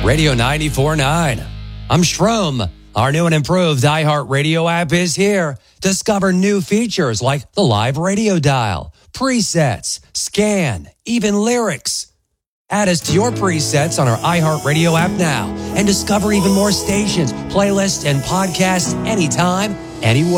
Radio 94.9. I'm Shroom. Our new and improved iHeartRadio app is here. Discover new features like the live radio dial, presets, scan, even lyrics. Add us to your presets on our iHeartRadio app now and discover even more stations, playlists, and podcasts anytime, anywhere.